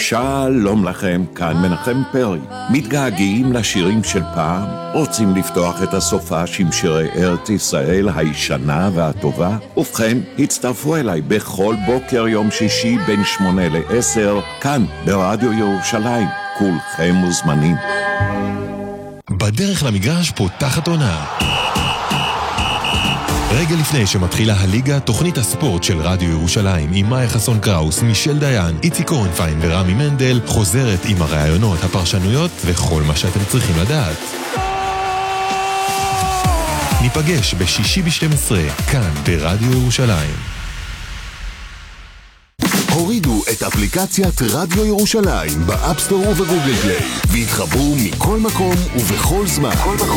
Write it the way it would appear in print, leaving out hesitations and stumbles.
שלום לכם, כאן מנחם פרי. מתגעגעים לשירים של פעם? רוצים לפתוח את הסופש עם שירי ארץ ישראל הישנה והטובה? ובכן, הצטרפו אליי בכל בוקר יום שישי בין 8 ל-10, כאן ברדיו ירושלים. כולכם מוזמנים. בדרך למגרש פותחת עונה. רגע לפני שמתחילה הליגה, תוכנית הספורט של רדיו ירושלים עם מאיה חסון קראוס, מישל דיין, איציק קורנפיין ורמי מנדל חוזרת עם הרעיונות, הפרשנויות וכל מה שאתם צריכים לדעת. ניפגש בשישי ב-12, כאן ברדיו ירושלים. הורידו את אפליקציית רדיו ירושלים באפסטור ובגוגל פליי והתחברו מכל מקום ובכל זמן.